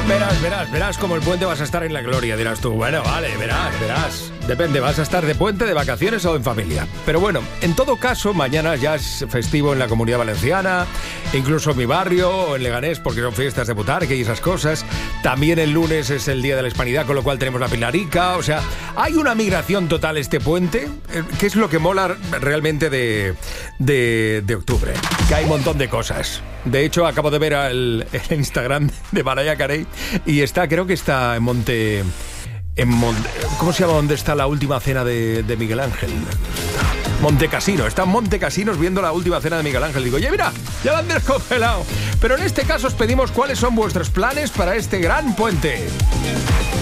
Verás como el puente vas a estar en la gloria, dirás tú. Bueno, vale, verás. Depende, vas a estar de puente, de vacaciones o en familia. Pero bueno, en todo caso, mañana ya es festivo en la Comunidad Valenciana, incluso en mi barrio o en Leganés, porque son fiestas de Butarque y esas cosas. También el lunes es el Día de la Hispanidad, con lo cual tenemos la Pilarica. O sea, hay una migración total este puente, que es lo que mola realmente de octubre. Que hay un montón de cosas. De hecho, acabo de ver el Instagram de Mariah Carey y creo que está en Monte... ¿Cómo se llama? ¿Dónde está la última cena de Miguel Ángel? Montecasino. Está en Montecasinos viendo la última cena de Miguel Ángel. Digo, oye, mira, ya la han descongelado. Pero en este caso os pedimos cuáles son vuestros planes para este gran puente.